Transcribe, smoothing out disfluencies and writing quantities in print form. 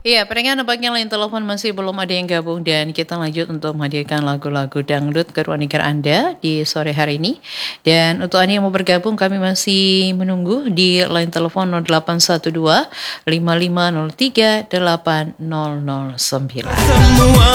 Iya, pendengar nampaknya lain telepon masih belum ada yang gabung dan kita lanjut untuk menghadirkan lagu-lagu dangdut ke ruang dengar Anda di sore hari ini. Dan untuk Anda yang mau bergabung, kami masih menunggu di line telepon 0812 5503 8009.